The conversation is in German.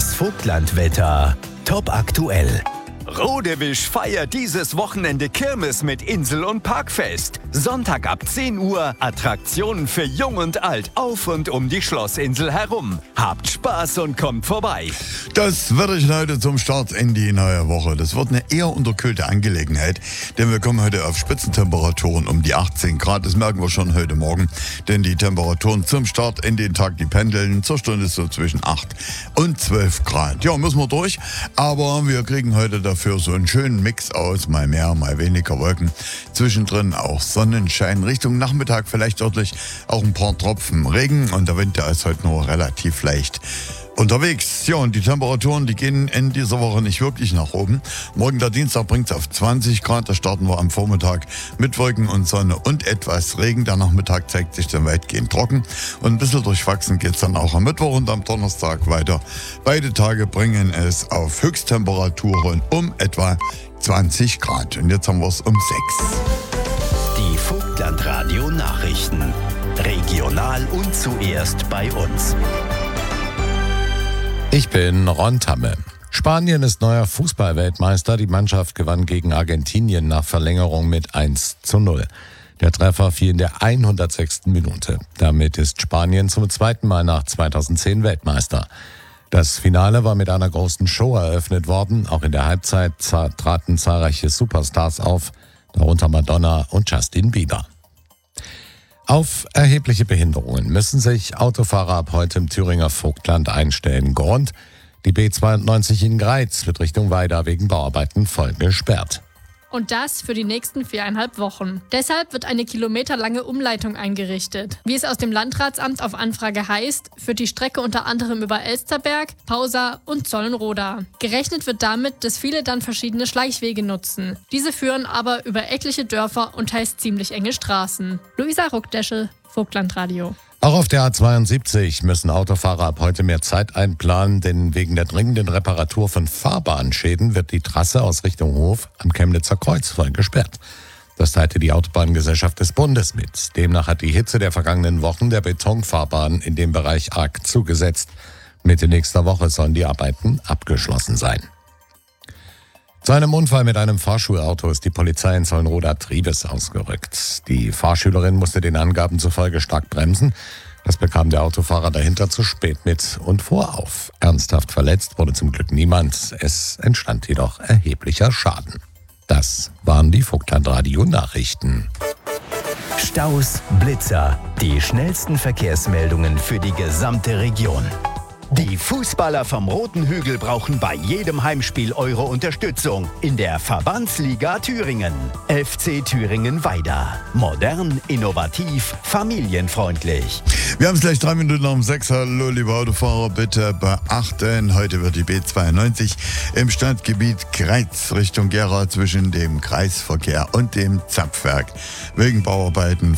Das Vogtlandwetter. Top aktuell. Rodewisch feiert dieses Wochenende Kirmes mit Insel- und Parkfest. Sonntag ab 10 Uhr Attraktionen für Jung und Alt auf und um die Schlossinsel herum. Habt Spaß und kommt vorbei. Das Wetterchen heute zum Start in die neue Woche. Das wird eine eher unterkühlte Angelegenheit, denn wir kommen heute auf Spitzentemperaturen um die 18 Grad. Das merken wir schon heute Morgen, denn die Temperaturen zum Start in den Tag, die pendeln zur Stunde so zwischen 8 und 12 Grad. Ja, müssen wir durch, aber wir kriegen heute dafür so einen schönen Mix aus, mal mehr, mal weniger Wolken. Zwischendrin auch Sonnenschein, Richtung Nachmittag vielleicht örtlich auch ein paar Tropfen Regen und der Wind, der ist heute nur relativ leicht unterwegs. Ja, und die Temperaturen, die gehen in dieser Woche nicht wirklich nach oben. Morgen, der Dienstag, bringt es auf 20 Grad. Da starten wir am Vormittag mit Wolken und Sonne und etwas Regen. Der Nachmittag zeigt sich dann weitgehend trocken. Und ein bisschen durchwachsen geht es dann auch am Mittwoch und am Donnerstag weiter. Beide Tage bringen es auf Höchsttemperaturen um etwa 20 Grad. Und jetzt haben wir es um 6. Die Vogtlandradio Nachrichten. Regional und zuerst bei uns. Ich bin Ron Tamme. Spanien ist neuer Fußballweltmeister. Die Mannschaft gewann gegen Argentinien nach Verlängerung mit 1:0. Der Treffer fiel in der 106. Minute. Damit ist Spanien zum zweiten Mal nach 2010 Weltmeister. Das Finale war mit einer großen Show eröffnet worden. Auch in der Halbzeit traten zahlreiche Superstars auf, darunter Madonna und Justin Bieber. Auf erhebliche Behinderungen müssen sich Autofahrer ab heute im Thüringer Vogtland einstellen. Grund: die B92 in Greiz wird Richtung Weida wegen Bauarbeiten voll gesperrt. Und das für die nächsten 4,5 Wochen. Deshalb wird eine kilometerlange Umleitung eingerichtet. Wie es aus dem Landratsamt auf Anfrage heißt, führt die Strecke unter anderem über Elsterberg, Pausa und Zollenroda. Gerechnet wird damit, dass viele dann verschiedene Schleichwege nutzen. Diese führen aber über etliche Dörfer und teils ziemlich enge Straßen. Luisa Ruckdeschel, Vogtlandradio. Auch auf der A72 müssen Autofahrer ab heute mehr Zeit einplanen, denn wegen der dringenden Reparatur von Fahrbahnschäden wird die Trasse aus Richtung Hof am Chemnitzer Kreuz voll gesperrt. Das teilte die Autobahngesellschaft des Bundes mit. Demnach hat die Hitze der vergangenen Wochen der Betonfahrbahn in dem Bereich arg zugesetzt. Mitte nächster Woche sollen die Arbeiten abgeschlossen sein. Zu einem Unfall mit einem Fahrschulauto ist die Polizei in Zollenroda-Triebes ausgerückt. Die Fahrschülerin musste den Angaben zufolge stark bremsen. Das bekam der Autofahrer dahinter zu spät mit und fuhr auf. Ernsthaft verletzt wurde zum Glück niemand. Es entstand jedoch erheblicher Schaden. Das waren die Vogtlandradio-Nachrichten. Staus, Blitzer, die schnellsten Verkehrsmeldungen für die gesamte Region. Die Fußballer vom Roten Hügel brauchen bei jedem Heimspiel eure Unterstützung in der Verbandsliga Thüringen. FC Thüringen-Weida. Modern, innovativ, familienfreundlich. Wir haben es gleich 3 Minuten um 6. Hallo, liebe Autofahrer, bitte beachten. Heute wird die B92 im Stadtgebiet Greiz Richtung Gera zwischen dem Kreisverkehr und dem Zapfwerk wegen Bauarbeiten